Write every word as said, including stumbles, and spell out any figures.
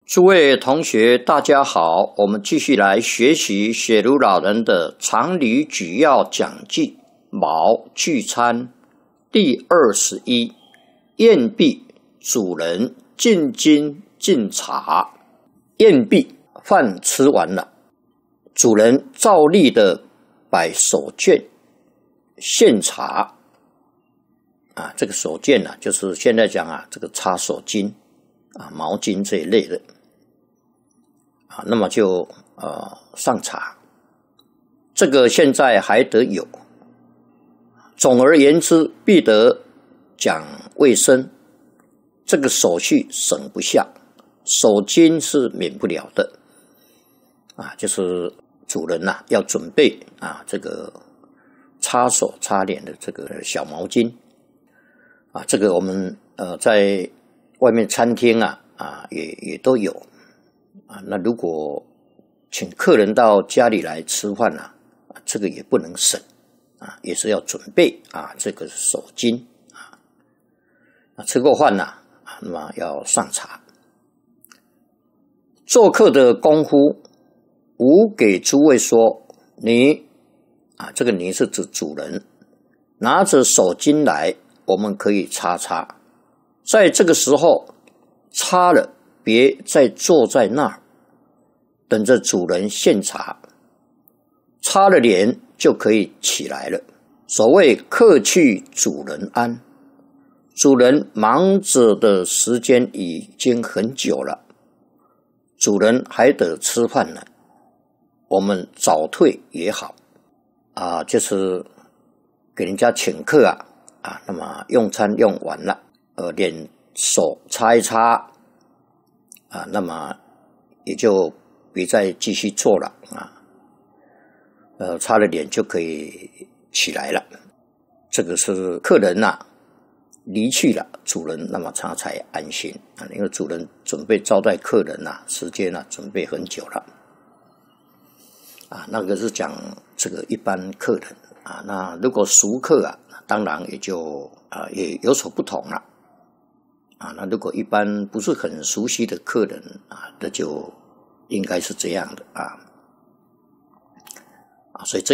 诸位同学，大家好，我们继续来学习雪茹老人的常理举要讲记卯聚餐第二十一。宴毕，主人进金进茶。宴毕，饭吃完了，主人照例的摆手绢、献茶。啊，这个手绢啊，就是现在讲啊，这个擦手巾啊、毛巾这一类的。啊，那么就呃上茶，这个现在还得有。总而言之，必得讲卫生，这个手续省不下，手巾是免不了的。啊，就是主人呐、啊、要准备啊这个擦手擦脸的这个小毛巾。啊，这个我们呃在外面餐厅啊啊也也都有。啊，那如果请客人到家里来吃饭啊，啊这个也不能省啊，也是要准备啊这个手巾啊。啊吃过饭呐、啊，啊那么要上茶。做客的功夫，吾给诸位说，你啊这个你是指主人，拿着手巾来，我们可以擦擦。在这个时候擦了，别再坐在那儿，等着主人献茶。擦了脸就可以起来了。所谓客去主人安，主人忙着的时间已经很久了，主人还得吃饭呢，我们早退也好。啊，就是给人家请客啊，啊，那么用餐用完了，呃，脸手擦一擦。啊，那么也就别再继续做了啊，呃，擦了脸就可以起来了。这个是客人呐、啊、离去了，主人那么他才安心啊，因为主人准备招待客人呐、啊，时间呢、啊、准备很久了啊。那个是讲这个一般客人啊，那如果熟客啊，当然也就啊也有所不同了。啊，那如果一般不是很熟悉的客人啊，那就应该是这样的啊，啊，所以这。